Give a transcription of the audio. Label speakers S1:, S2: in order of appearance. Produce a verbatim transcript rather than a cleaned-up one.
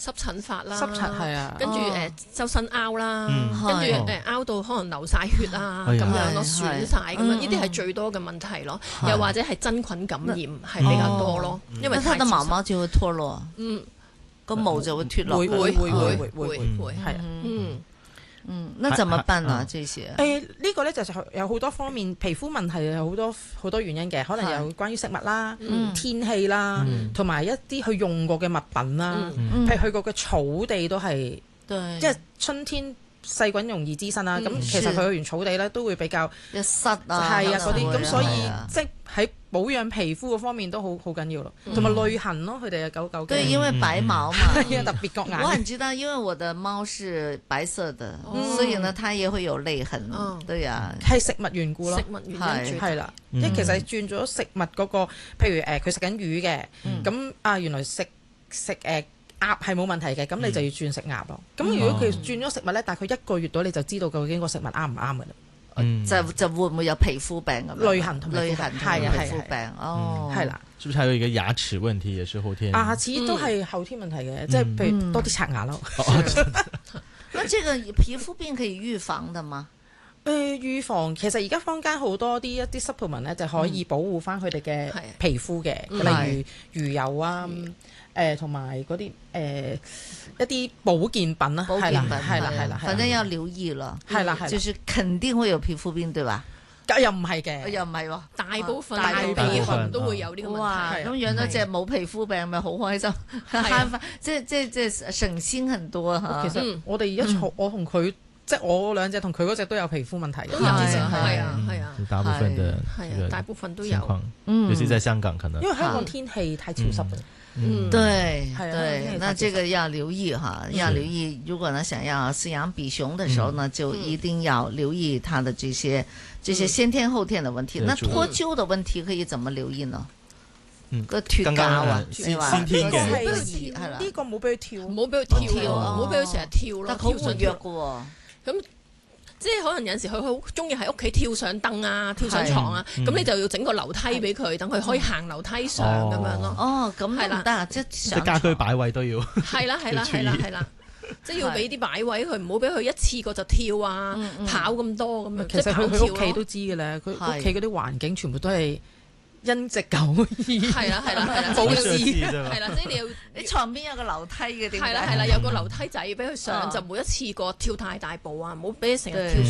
S1: 濕疹發啦，
S2: 濕疹係啊，
S1: 跟住誒周身拗啦，
S3: 嗯
S1: 跟住
S2: 係
S1: 誒拗到可能流晒血啊
S3: 哎呀
S1: 咁樣咯，
S2: 係
S1: 損晒咁樣，
S2: 嗯
S1: 呢啲係最多嘅問題咯。
S2: 係
S1: 又或者係真菌感染係比較多咯，因為
S4: 那它的毛毛就會脫落，
S1: 嗯
S4: 個毛就會脫落。
S2: 會會會會會
S1: 會
S2: 會
S1: 會
S2: 係啊。
S1: 嗯。
S4: 嗯，那怎麼辦啊？
S3: 係
S4: 這些
S2: 誒呢個咧就係有好多方面皮膚問題有好多好多原因嘅，可能有關於食物啦、
S1: 嗯
S2: 天氣啦，同埋一啲佢用過嘅物品啦，
S4: 嗯
S2: 譬如去過嘅草地都係，
S4: 對，
S2: 即係春天細菌容易滋生啦。咁
S1: 嗯
S2: 其實佢去完草地咧都會比較
S4: 一塞啊，
S2: 係啊嗰啲，咁所以
S4: 係啊
S2: 即係喺保養皮膚嗰方面都好好緊要咯，同埋淚痕咯，佢哋嘅狗狗嘅
S4: 對，因為白毛嘛。
S2: 係啊特別覺眼。
S4: 我很知道，因為我的貓是白色的，
S1: 哦
S4: 所以呢，它也會有淚痕
S1: 哦。
S4: 對呀，
S2: 係食物緣故咯
S1: 食，物原因
S4: 係
S1: 最
S2: 係啦，
S3: 嗯
S2: 即係其實轉咗食物嗰個，譬如誒佢食緊魚嘅，咁啊原來食食誒鴨係冇問題嘅，咁你就要轉食鴨咯。咁如果佢轉咗食物咧，大概一個月到你就知道究竟個食物啱唔啱嘅啦。
S3: 嗯
S4: 就就會唔會有皮膚病咁樣？
S2: 淚痕同埋
S4: 淚痕同埋
S2: 係啊係啊
S4: 皮膚病哦，
S2: 係啦，
S3: 是不是還有一個牙齒問題也是後天？
S2: 牙齒都係後天問題嘅，即係譬如多啲刷牙咯。
S4: 那這個皮膚病可以預防的嗎？
S2: 誒預防其實而家坊間好多啲一啲 supplement 咧，就可以保護翻佢哋嘅
S1: 係
S2: 皮膚嘅，
S1: 嗯
S2: 例如魚油啊，誒同埋嗰啲誒一啲保健品啦，
S4: 保健品
S2: 係啦係啦係啦，
S4: 反正要留意了。
S2: 係啦係啦
S4: 就是肯定會有皮膚病，對吧？
S2: 又唔係嘅，
S4: 又唔係喎，
S1: 大部分
S4: 大
S1: 嘅
S4: 部分
S1: 鼻鼾都會有呢個
S4: 哇！
S1: 問題。
S4: 咁養咗隻冇皮膚病咪好開心，慳翻即係即係即係省心很多嚇。
S2: 其實我哋而家嘈，我同佢即係我兩隻同佢嗰隻都有皮膚問題嘅，
S1: 都有
S4: 係
S1: 係
S4: 係
S1: 啊係啊
S3: 就大部分的
S1: 係啊，
S3: 這個
S1: 大部分都有。
S3: 情況，
S4: 嗯
S3: 尤其在香港可能
S2: 因。為香港天氣太潮濕啦。
S1: 嗯，
S4: 對
S2: 係啊
S4: 對，那這個要留意哈，要留意。如果呢想要飼養比熊的時候呢，就一定要留意它的這些這些先天後天的問題。那脫臼的問題可以怎麼留意呢？
S3: 嗯
S4: 個脫臼
S3: 剛剛
S4: 啊，
S3: 先
S4: 你話
S3: 先天嘅
S4: 個
S2: 係
S4: 兒係啦，
S2: 呢個冇俾佢跳，
S1: 唔好俾佢跳
S4: 跳
S1: 咯，唔好俾佢成日跳咯，
S4: 但係好活躍
S1: 跳上跳
S4: 嘅喎。
S1: 咁即係可能有陣時佢好中意喺屋企跳上凳啊，跳上床啊，咁你就要整個樓梯俾佢，等佢可以行樓梯上咁樣咯。
S4: 哦，咁
S1: 係啦
S4: 係啦，即係
S3: 即
S4: 上
S3: 係家居擺位都要。
S1: 係啦係啦係啦係啦，即係要俾啲擺位佢，唔好俾佢一次過就跳啊，跑咁多咁樣，
S2: 其實佢
S1: 即係跑跳咯。
S2: 佢屋企都知嘅啦，佢
S4: 係
S2: 屋企嗰啲環境全部都係因隻狗而
S1: 係啦係啦係啦，
S2: 保
S1: 即係
S2: 持
S1: 要係啦，即係你要
S4: 你床邊有個樓梯嘅點解？
S1: 係啦係啦，有個樓梯仔俾佢上，
S4: 哦
S1: 就每一次過跳太大步啊，唔好俾佢成日
S4: 對
S1: 跳